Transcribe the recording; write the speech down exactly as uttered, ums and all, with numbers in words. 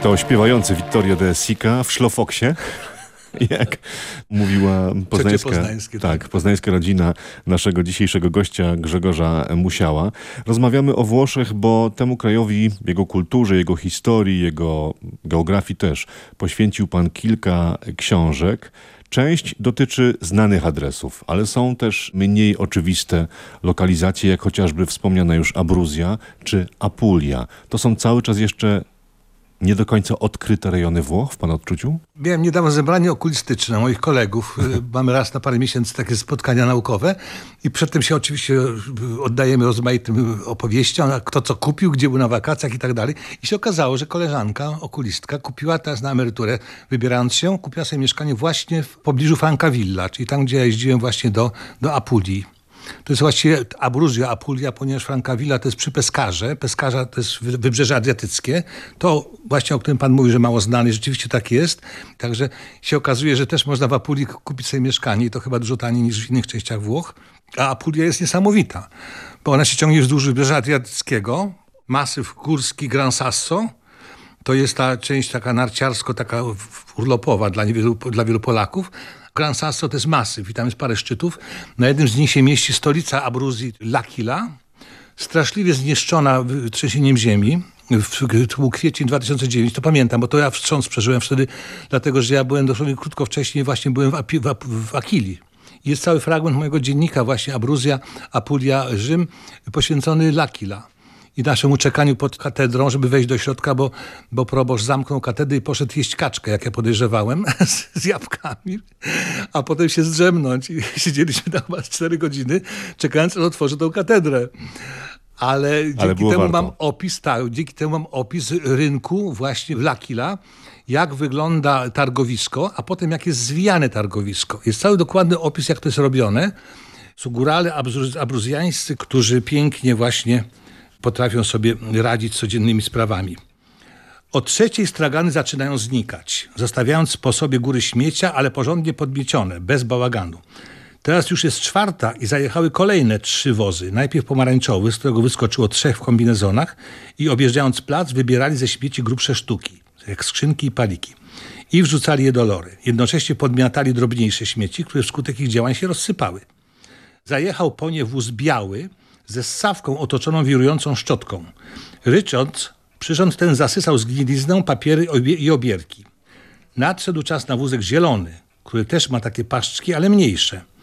To śpiewający Vittorio De Sica w Szlofoksie, jak mówiła poznańska, poznańskie, tak. tak, poznańska rodzina naszego dzisiejszego gościa Grzegorza Musiała. Rozmawiamy o Włoszech, bo temu krajowi, jego kulturze, jego historii, jego geografii też poświęcił pan kilka książek. Część dotyczy znanych adresów, ale są też mniej oczywiste lokalizacje, jak chociażby wspomniana już Abruzja czy Apulia. To są cały czas jeszcze nie do końca odkryte rejony Włoch w pana odczuciu? Miałem niedawno zebranie okulistyczne moich kolegów. Mamy raz na parę miesięcy takie spotkania naukowe i przedtem się oczywiście oddajemy rozmaitym opowieściom, kto co kupił, gdzie był na wakacjach i tak dalej. I się okazało, że koleżanka, okulistka, kupiła teraz na emeryturę, wybierając się, kupiła sobie mieszkanie właśnie w pobliżu Francavilla, czyli tam, gdzie ja jeździłem właśnie do, do Apulii. To jest właściwie Abruzja, Apulia, ponieważ Francavilla to jest przy Pescarze. Pescarza to jest wybrzeże adriatyckie. To właśnie, o którym pan mówi, że mało znany, rzeczywiście tak jest. Także się okazuje, że też można w Apulii kupić sobie mieszkanie i to chyba dużo taniej niż w innych częściach Włoch. A Apulia jest niesamowita, bo ona się ciągnie wzdłuż wybrzeża adriatyckiego. Masyw górski Gran Sasso. To jest ta część taka narciarsko, taka urlopowa dla wielu, dla wielu Polaków. Gran Sasso to jest masyw i tam jest parę szczytów. Na jednym z nich się mieści stolica Abruzji, L'Aquila, straszliwie zniszczona trzęsieniem ziemi. To był kwiecień dwa tysiące dziewiąty, to pamiętam, bo to ja wstrząs przeżyłem wtedy, dlatego że ja byłem dosłownie krótko wcześniej, właśnie byłem w, Api, w, w Aquili. Jest cały fragment mojego dziennika, właśnie Abruzja, Apulia, Rzym, poświęcony L'Aquila i naszemu czekaniu pod katedrą, żeby wejść do środka, bo, bo proboszcz zamknął katedrę i poszedł jeść kaczkę, jak ja podejrzewałem, z, z jabłkami, a potem się zdrzemnąć. I siedzieliśmy tam chyba cztery godziny, czekając, aż otworzy tą katedrę. Ale, Ale dzięki temu warto. mam opis, tak, dzięki temu mam opis rynku właśnie w L'Aquila, jak wygląda targowisko, a potem jak jest zwijane targowisko. Jest cały dokładny opis, jak to jest robione. Są górale abruzjańscy, którzy pięknie właśnie potrafią sobie radzić z codziennymi sprawami. O trzeciej stragany zaczynają znikać, zostawiając po sobie góry śmiecia, ale porządnie podmiecione, bez bałaganu. Teraz już jest czwarta i zajechały kolejne trzy wozy. Najpierw pomarańczowy, z którego wyskoczyło trzech w kombinezonach i objeżdżając plac wybierali ze śmieci grubsze sztuki, jak skrzynki i paliki. I wrzucali je do lory. Jednocześnie podmiatali drobniejsze śmieci, które wskutek ich działań się rozsypały. Zajechał po nie wóz biały, ze ssawką otoczoną wirującą szczotką. Rycząc, przyrząd ten zasysał zgniliznę, papiery i obierki. Nadszedł czas na wózek zielony, który też ma takie paszczki, ale mniejsze.